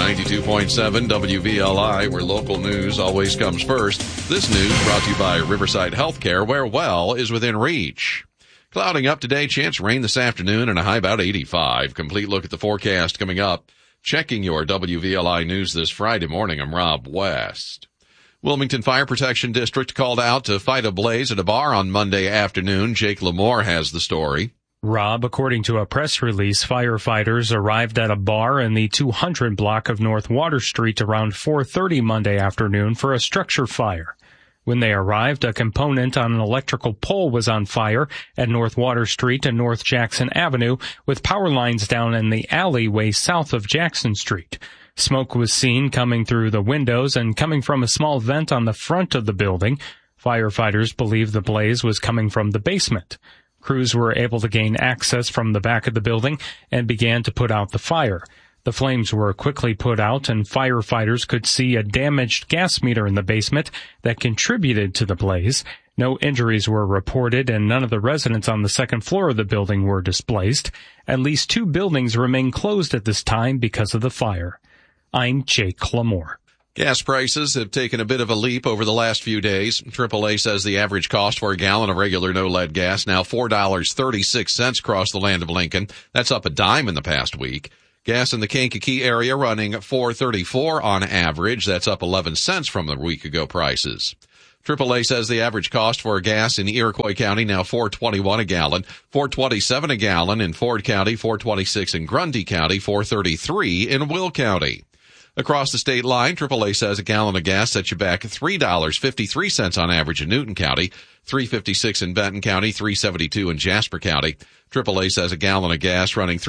92.7 WVLI, where local news always comes first. This news brought to you by Riverside Healthcare, where well is within reach. Clouding up today, chance rain this afternoon and a high about 85. Complete look at the forecast coming up. Checking your WVLI news this Friday morning, I'm Rob West. Wilmington Fire Protection District called out to fight a blaze at a bar on Monday afternoon. Jake Lamore has the story. Rob, according to a press release, firefighters arrived at a bar in the 200 block of North Water Street around 4:30 Monday afternoon for a structure fire. When they arrived, a component on an electrical pole was on fire at North Water Street and North Jackson Avenue, with power lines down in the alleyway south of Jackson Street. Smoke was seen coming through the windows and coming from a small vent on the front of the building. Firefighters believe the blaze was coming from the basement. Crews were able to gain access from the back of the building and began to put out the fire. The flames were quickly put out, and firefighters could see a damaged gas meter in the basement that contributed to the blaze. No injuries were reported, and none of the residents on the second floor of the building were displaced. At least 2 buildings remain closed at this time because of the fire. I'm Jake Lamore. Gas prices have taken a bit of a leap over the last few days. AAA says the average cost for a gallon of regular no-lead gas now $4.36 across the land of Lincoln. That's up a dime in the past week. Gas in the Kankakee area running $4.34 on average. That's up 11 cents from the week ago prices. AAA says the average cost for gas in Iroquois County now $4.21 a gallon, $4.27 a gallon in Ford County, $4.26 in Grundy County, $4.33 in Will County. Across the state line, AAA says a gallon of gas sets you back $3.53 on average in Newton County, $3.56 in Benton County, $3.72 in Jasper County. AAA says a gallon of gas running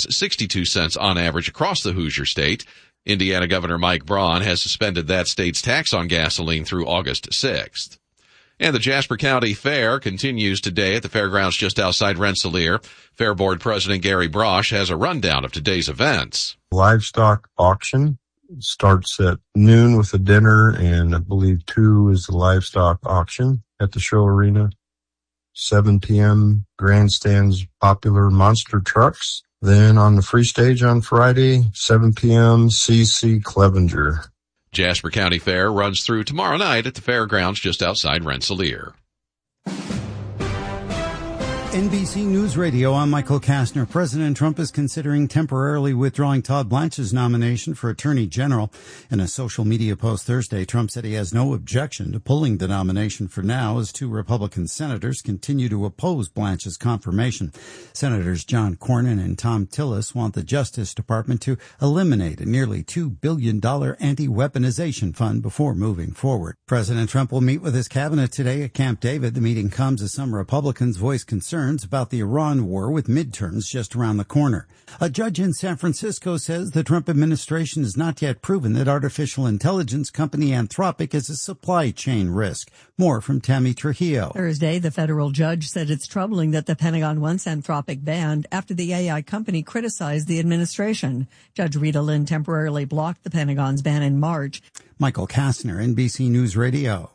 $3.62 on average across the Hoosier State. Indiana Governor Mike Braun has suspended that state's tax on gasoline through August 6th. And the Jasper County Fair continues today at the fairgrounds just outside Rensselaer. Fair Board President Gary Brosh has a rundown of today's events. Livestock auction starts at noon with a dinner, and I believe 2 is the livestock auction at the show arena. 7 p.m. grandstands popular monster trucks. Then on the free stage on Friday, 7 p.m. C.C. Clevenger. Jasper County Fair runs through tomorrow night at the fairgrounds just outside Rensselaer. NBC News Radio, I'm Michael Kastner. President Trump is considering temporarily withdrawing Todd Blanche's nomination for Attorney General. In a social media post Thursday, Trump said he has no objection to pulling the nomination for now as 2 Republican senators continue to oppose Blanche's confirmation. Senators John Cornyn and Tom Tillis want the Justice Department to eliminate a nearly $2 billion anti-weaponization fund before moving forward. President Trump will meet with his cabinet today at Camp David. The meeting comes as some Republicans voice concerns about the Iran war with midterms just around the corner. A judge in San Francisco says the Trump administration has not yet proven that artificial intelligence company Anthropic is a supply chain risk. More from Tammy Trujillo. Thursday, the federal judge said it's troubling that the Pentagon wants Anthropic banned after the AI company criticized the administration. Judge Rita Lynn temporarily blocked the Pentagon's ban in March. Michael Kastner, NBC News Radio.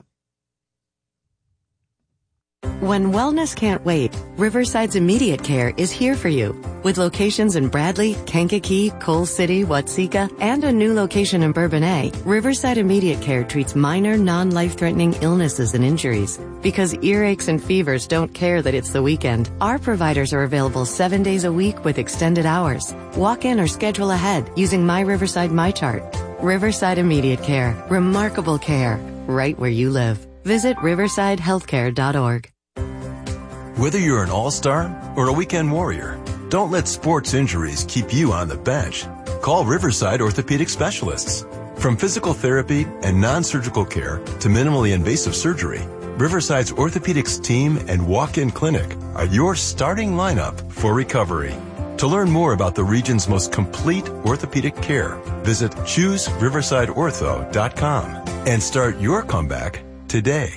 When wellness can't wait, Riverside's Immediate Care is here for you. With locations in Bradley, Kankakee, Coal City, Watseka, and a new location in Bourbonnais, Riverside Immediate Care treats minor, non-life-threatening illnesses and injuries. Because earaches and fevers don't care that it's the weekend, our providers are available 7 days a week with extended hours. Walk in or schedule ahead using My Riverside MyChart. Riverside Immediate Care. Remarkable care. Right where you live. Visit riversidehealthcare.org. Whether you're an all-star or a weekend warrior, don't let sports injuries keep you on the bench. Call Riverside Orthopedic Specialists. From physical therapy and non-surgical care to minimally invasive surgery, Riverside's orthopedics team and walk-in clinic are your starting lineup for recovery. To learn more about the region's most complete orthopedic care, visit ChooseRiversideOrtho.com and start your comeback today.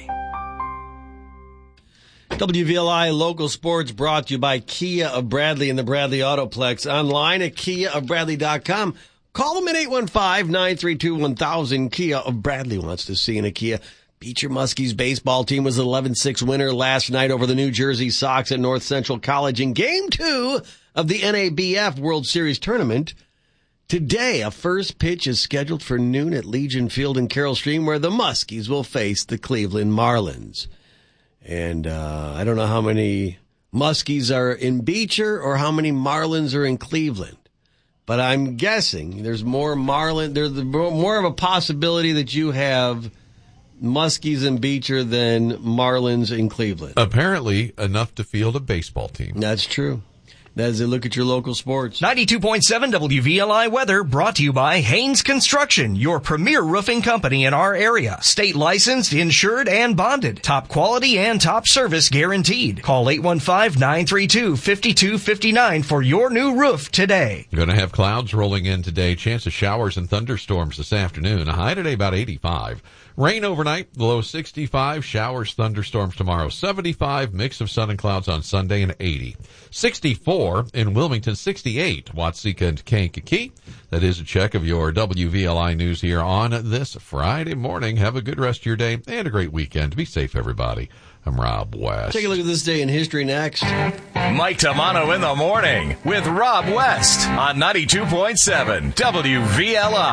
WVLI Local Sports brought to you by Kia of Bradley and the Bradley Autoplex. Online at KiaofBradley.com. Call them at 815-932-1000. Kia of Bradley wants to see in a Kia. Beecher Muskies baseball team was an 11-6 winner last night over the New Jersey Sox at North Central College in Game 2 of the NABF World Series Tournament. Today, a first pitch is scheduled for noon at Legion Field in Carroll Stream, where the Muskies will face the Cleveland Marlins. And I don't know how many Muskies are in Beecher or how many Marlins are in Cleveland. But I'm guessing there's more there's more of a possibility that you have Muskies in Beecher than Marlins in Cleveland. Apparently enough to field a baseball team. That's true. As they look at your local sports. 92.7 WVLI weather brought to you by Haynes Construction, your premier roofing company in our area. State licensed, insured, and bonded. Top quality and top service guaranteed. Call 815-932-5259 for your new roof today. Going to have clouds rolling in today. Chance of showers and thunderstorms this afternoon. A high today about 85. Rain overnight, the low 65. Showers, thunderstorms tomorrow 75. Mix of sun and clouds on Sunday and 80. 64 in Wilmington, 68. Watseka and Kankakee. That is a check of your WVLI news here on this Friday morning. Have a good rest of your day and a great weekend. Be safe, everybody. I'm Rob West. Take a look at this day in history next. Mike Tamano in the morning with Rob West on 92.7 WVLI.